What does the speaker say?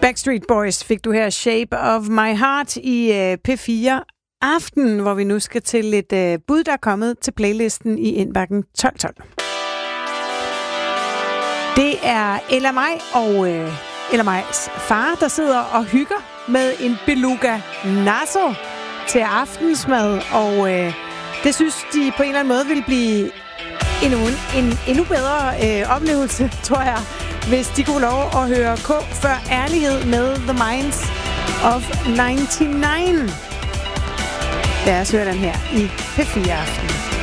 Backstreet Boys fik du her Shape of My Heart i P4 Aften, hvor vi nu skal til et bud, der er kommet til playlisten i indbakken 1212. Det er Ella Maj og Ella Majs far, der sidder og hygger med en beluga naso til aftensmad, og det synes de på en eller anden måde vil blive en endnu bedre oplevelse, tror jeg, hvis de kunne lov at høre K før ærlighed med The Minds of 99. Lad os høre den her i P4 Aften.